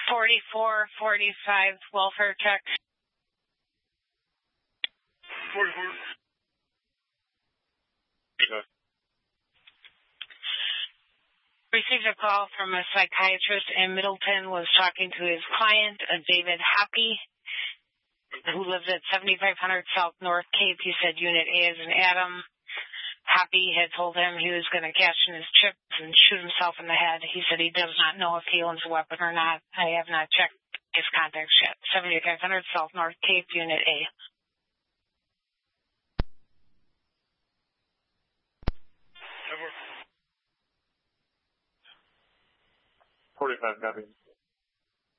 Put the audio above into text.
4445 welfare check. 44. Okay. Received a call from a psychiatrist in Middleton, was talking to his client, David Happy, who lives at 7500 South North Cape. He said Unit A is an Adam. Happy had told him he was going to cash in his chips and shoot himself in the head. He said he does not know if he owns a weapon or not. I have not checked his contacts yet. 7500 South North Cape, Unit A. 45 copy.